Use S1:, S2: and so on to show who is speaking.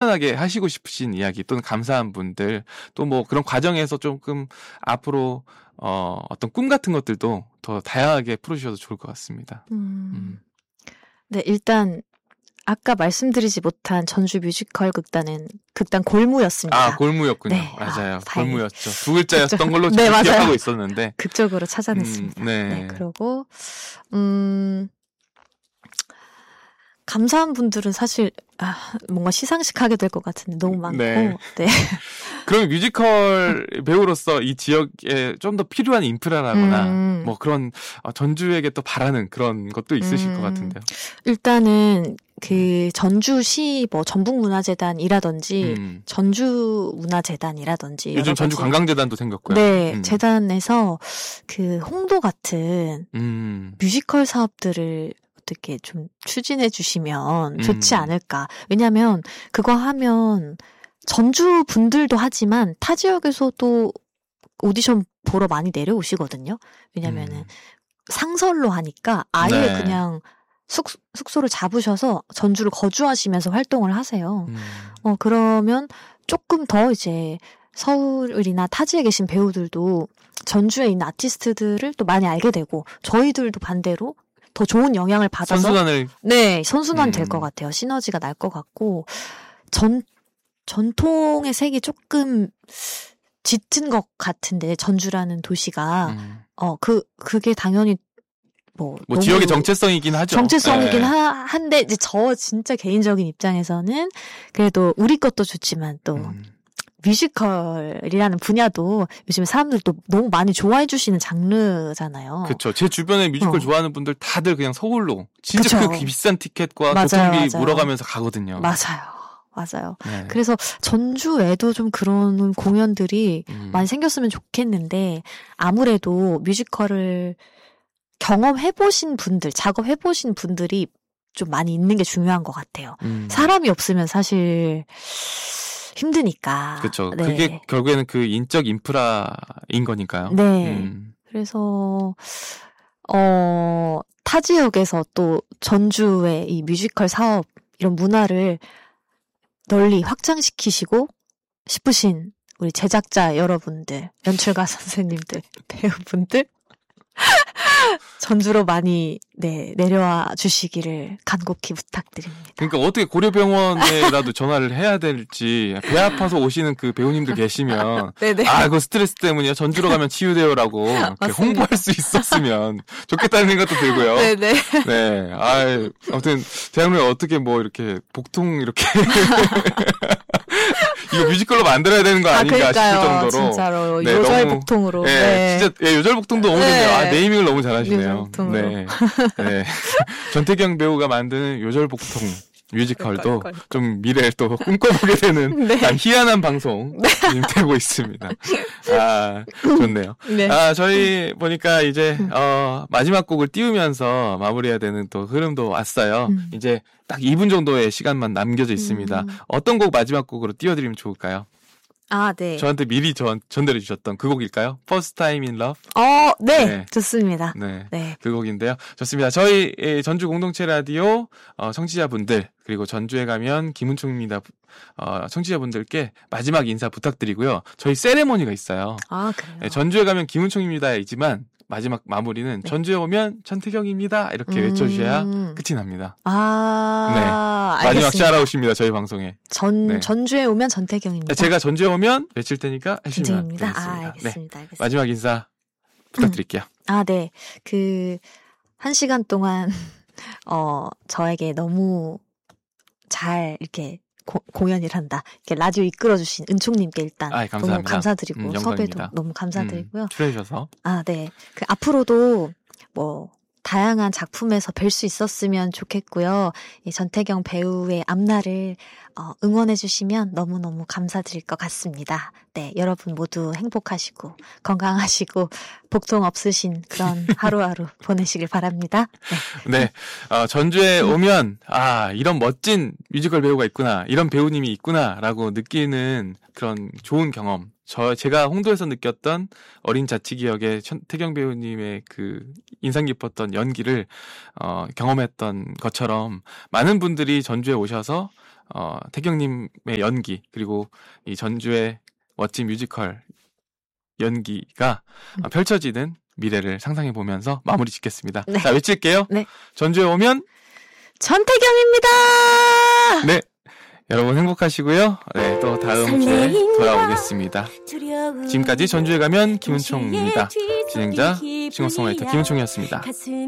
S1: 시원하게 하시고 싶으신 이야기 또는 감사한 분들 또 뭐 그런 과정에서 조금 앞으로 어떤 꿈 같은 것들도 더 다양하게 풀어주셔도 좋을 것 같습니다.
S2: 네, 일단 아까 말씀드리지 못한 전주 뮤지컬 극단은 극단 골무였습니다.
S1: 아, 골무였군요.
S2: 네,
S1: 맞아요.
S2: 다행히.
S1: 골무였죠. 두 글자였던 걸로
S2: 네, 맞아요.
S1: 기억하고 있었는데.
S2: 극적으로 찾아냈습니다.
S1: 네.
S2: 네, 그리고 감사한 분들은 사실 뭔가 시상식 하게 될 것 같은데 너무 많고.
S1: 네.
S2: 네.
S1: 그러면 뮤지컬 배우로서 이 지역에 좀 더 필요한 인프라라거나 뭐 그런 전주에게 또 바라는 그런 것도 있으실 것 같은데요.
S2: 일단은 그 전주시 뭐 전북문화재단이라든지 전주문화재단이라든지
S1: 요즘 전주 관광재단도 생겼고요.
S2: 네, 재단에서 그 홍도 같은 뮤지컬 사업들을 어떻게 좀 추진해 주시면 좋지 않을까. 왜냐하면 그거 하면 전주 분들도 하지만 타 지역에서도 오디션 보러 많이 내려오시거든요. 왜냐면은 상설로 하니까 아예
S1: 네.
S2: 그냥 숙소를 잡으셔서 전주를 거주하시면서 활동을 하세요. 그러면 조금 더 이제 서울이나 타지에 계신 배우들도 전주에 있는 아티스트들을 또 많이 알게 되고 저희들도 반대로 더 좋은 영향을 받아서 선순환 될 것 같아요. 시너지가 날 것 같고 전통의 색이 조금 짙은 것 같은데 전주라는 도시가 그게 당연히 뭐
S1: 지역의 정체성이긴 하죠.
S2: 정체성이긴 한데 이제 저 진짜 개인적인 입장에서는 그래도 우리 것도 좋지만 또 뮤지컬이라는 분야도 요즘에 사람들도 너무 많이 좋아해 주시는 장르잖아요.
S1: 그렇죠. 제 주변에 뮤지컬 좋아하는 분들 다들 그냥 서울로 진짜
S2: 그쵸.
S1: 그 비싼 티켓과
S2: 맞아요,
S1: 교통비
S2: 맞아요.
S1: 물어가면서 가거든요.
S2: 맞아요.
S1: 네.
S2: 그래서 전주에도 좀 그런 공연들이 많이 생겼으면 좋겠는데 아무래도 뮤지컬을 경험해보신 분들, 작업해보신 분들이 좀 많이 있는 게 중요한 것 같아요. 사람이 없으면 사실 힘드니까.
S1: 그렇죠.
S2: 네.
S1: 그게 결국에는 그 인적 인프라인 거니까요.
S2: 네. 그래서 타 지역에서 또 전주의 이 뮤지컬 사업 이런 문화를 널리 확장시키시고 싶으신 우리 제작자 여러분들, 연출가 선생님들, 배우분들 전주로 많이 내려와 주시기를 간곡히 부탁드립니다.
S1: 그러니까 어떻게 고려병원에라도 전화를 해야 될지 배 아파서 오시는 그 배우님들 계시면 그거 스트레스 때문이야 전주로 가면 치유돼요라고 이렇게 홍보할 수 있었으면 좋겠다는 생각도 들고요.
S2: 네네.
S1: 네, 아무튼 대한민국 어떻게 뭐 이렇게 복통 이렇게 이거 뮤지컬로 만들어야 되는 거 아닌가 싶을 정도로.
S2: 진짜로 요절복통으로.
S1: 진짜 요절복통도 너무 좋네요. 네이밍을 너무 잘하시네요.
S2: 요절복통으로.
S1: 네. 전태경 배우가 만드는 요절복통 뮤지컬도 좀 미래를 또 꿈꿔보게 되는 난 희한한 방송 되고 있습니다. 좋네요. 저희 보니까 이제 마지막 곡을 띄우면서 마무리해야 되는 또 흐름도 왔어요. 이제 딱 2분 정도의 시간만 남겨져 있습니다. 어떤 곡 마지막 곡으로 띄워드리면 좋을까요?
S2: 네.
S1: 저한테 미리 전달해 주셨던 그 곡일까요? First Time in Love?
S2: 네. 좋습니다.
S1: 네. 그 곡인데요. 좋습니다. 저희 전주 공동체 라디오 청취자분들 그리고 전주에 가면 김은총입니다. 청취자분들께 마지막 인사 부탁드리고요. 저희 세레모니가 있어요.
S2: 그래요?
S1: 전주에 가면 김은총입니다이지만 마지막 마무리는 전주에 오면 전태경입니다. 이렇게 외쳐주셔야 끝이 납니다. 마지막 샤라웃입니다. 저희 방송에.
S2: 전주에 오면 전태경입니다.
S1: 제가 전주에 오면 외칠 테니까 해주시면
S2: 되겠습니다.
S1: 알겠습니다. 마지막 인사 부탁드릴게요.
S2: 네. 그 1시간 동안 저에게 너무 잘 이렇게 공연을 한다. 이렇게 라디오 이끌어주신 은총님께 일단 너무 감사드리고 섭외도 너무 감사드리고요.
S1: 출연해주셔서.
S2: 네. 그 앞으로도 뭐 다양한 작품에서 뵐 수 있었으면 좋겠고요. 이 전태경 배우의 앞날을 응원해주시면 너무너무 감사드릴 것 같습니다. 네, 여러분 모두 행복하시고 건강하시고 복통 없으신 그런 하루하루 보내시길 바랍니다.
S1: 네, 전주에 오면 이런 멋진 뮤지컬 배우가 있구나, 이런 배우님이 있구나라고 느끼는 그런 좋은 경험. 제가 홍도에서 느꼈던 어린 자치기억의 태경 배우님의 그 인상 깊었던 연기를 경험했던 것처럼 많은 분들이 전주에 오셔서 태경님의 연기 그리고 이 전주의 멋진 뮤지컬 연기가 펼쳐지는 미래를 상상해 보면서 마무리 짓겠습니다.
S2: 네.
S1: 자, 외칠게요.
S2: 네.
S1: 전주에 오면
S2: 전태경입니다.
S1: 네. 여러분 행복하시고요. 네, 또 다음 주에 돌아오겠습니다. 지금까지 전주에 가면 김은총입니다. 진행자 싱어송라이터 김은총이었습니다.